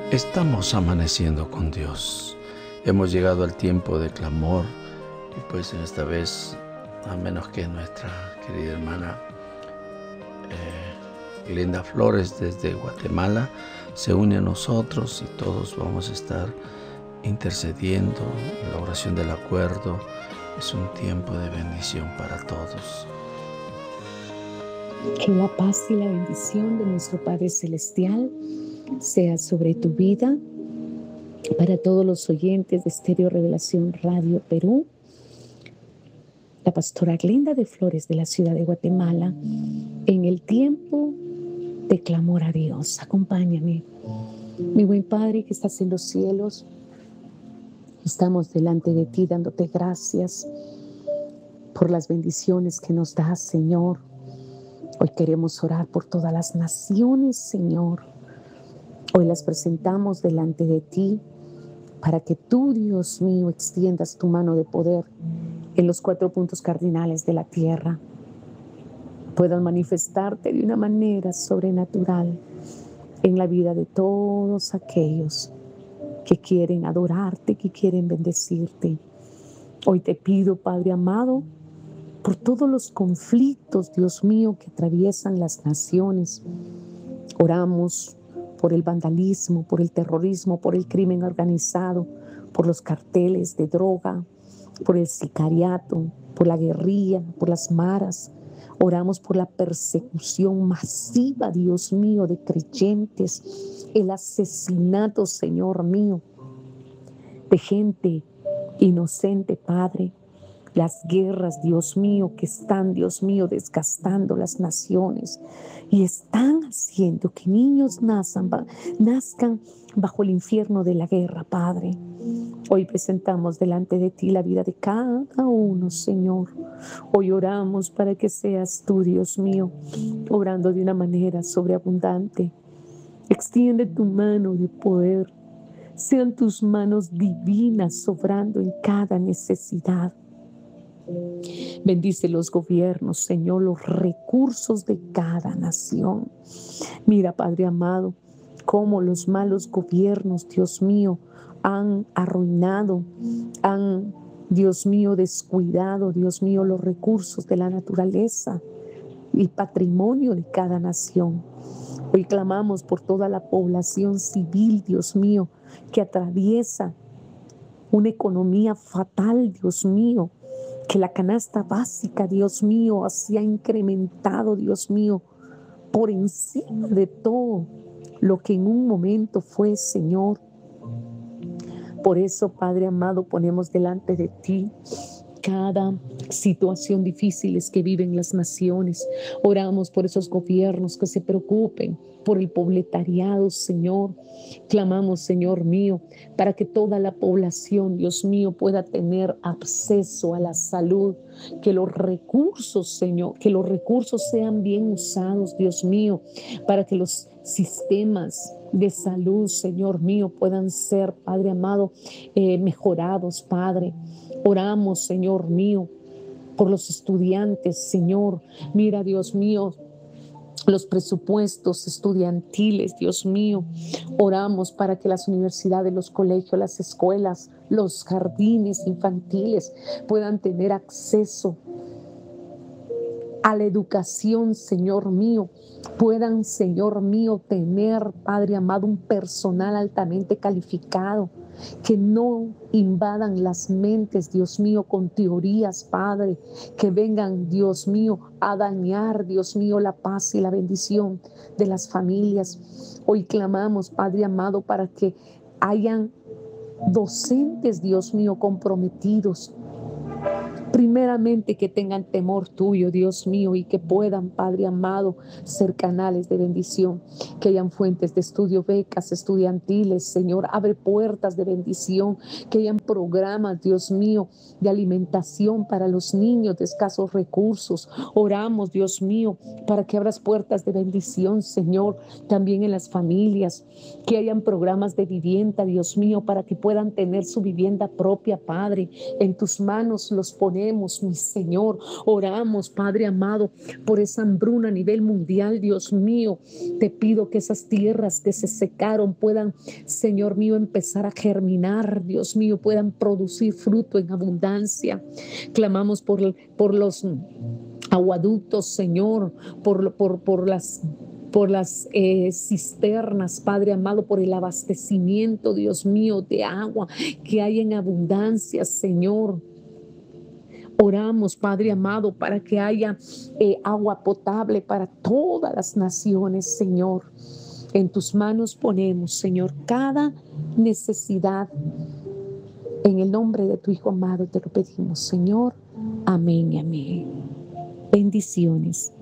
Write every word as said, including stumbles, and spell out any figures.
Estamos amaneciendo con Dios. Hemos llegado al tiempo de clamor y pues en esta vez, a menos que nuestra querida hermana eh, Linda Flores desde Guatemala se une a nosotros y todos vamos a estar intercediendo en la oración del acuerdo. Es un tiempo de bendición para todos. Que la paz y la bendición de nuestro Padre Celestial sea sobre tu vida, para todos los oyentes de Estéreo Revelación Radio Perú. La pastora Glenda de Flores de la ciudad de Guatemala, en el tiempo de clamor a Dios. Acompáñame. Mi buen Padre que estás en los cielos, estamos delante de ti dándote gracias por las bendiciones que nos das, Señor. Hoy queremos orar por todas las naciones, Señor. Hoy las presentamos delante de ti para que tú, Dios mío, extiendas tu mano de poder en los cuatro puntos cardinales de la tierra. Puedas manifestarte de una manera sobrenatural en la vida de todos aquellos que quieren adorarte, que quieren bendecirte. Hoy te pido, Padre amado, por todos los conflictos, Dios mío, que atraviesan las naciones. Oramos por el vandalismo, por el terrorismo, por el crimen organizado, por los carteles de droga, por el sicariato, por la guerrilla, por las maras. Oramos por la persecución masiva, Dios mío, de creyentes, el asesinato, Señor mío, de gente inocente, Padre. Las guerras, Dios mío, que están, Dios mío, desgastando las naciones y están haciendo que niños nazcan, nazcan bajo el infierno de la guerra, Padre. Hoy presentamos delante de ti la vida de cada uno, Señor. Hoy oramos para que seas tú, Dios mío, obrando de una manera sobreabundante. Extiende tu mano de poder. Sean tus manos divinas obrando en cada necesidad. Bendice los gobiernos, Señor, los recursos de cada nación. Mira, Padre amado, cómo los malos gobiernos, Dios mío, han arruinado, han, Dios mío, descuidado, Dios mío, los recursos de la naturaleza y patrimonio de cada nación. Hoy clamamos por toda la población civil, Dios mío, que atraviesa una economía fatal, Dios mío, que la canasta básica, Dios mío, se ha incrementado, Dios mío, por encima de todo lo que en un momento fue, Señor. Por eso, Padre amado, ponemos delante de ti cada situación difícil que viven las naciones. Oramos por esos gobiernos que se preocupen por el proletariado, Señor. Clamamos, Señor mío, para que toda la población, Dios mío, pueda tener acceso a la salud, que los recursos, Señor, que los recursos sean bien usados, Dios mío, para que los sistemas de salud, Señor mío, puedan ser, Padre amado, eh, mejorados, Padre. Oramos, Señor mío, por los estudiantes, Señor. Mira, Dios mío, los presupuestos estudiantiles, Dios mío. Oramos para que las universidades, los colegios, las escuelas, los jardines infantiles puedan tener acceso a la educación, Señor mío. Puedan, Señor mío, tener, Padre amado, un personal altamente calificado, que no invadan las mentes, Dios mío, con teorías, Padre, que vengan, Dios mío, a dañar, Dios mío, la paz y la bendición de las familias. Hoy clamamos, Padre amado, para que hayan docentes, Dios mío, comprometidos. Primeramente que tengan temor tuyo, Dios mío, y que puedan, Padre amado, ser canales de bendición, que hayan fuentes de estudio, becas estudiantiles, Señor, abre puertas de bendición, que hayan programas, Dios mío, de alimentación para los niños de escasos recursos. Oramos, Dios mío, para que abras puertas de bendición, Señor, también en las familias, que hayan programas de vivienda, Dios mío, para que puedan tener su vivienda propia, Padre. En tus manos los ponemos, ponemos, mi Señor. Oramos, Padre amado, por esa hambruna a nivel mundial, Dios mío. Te pido que esas tierras que se secaron puedan, Señor mío, empezar a germinar, Dios mío, puedan producir fruto en abundancia. Clamamos por, por los aguaductos, Señor, por, por, por las por las eh, cisternas, Padre amado, por el abastecimiento, Dios mío, de agua que hay en abundancia, Señor. Oramos, Padre amado, para que haya eh, agua potable para todas las naciones, Señor. En tus manos ponemos, Señor, cada necesidad. En el nombre de tu Hijo amado te lo pedimos, Señor. Amén y amén. Bendiciones.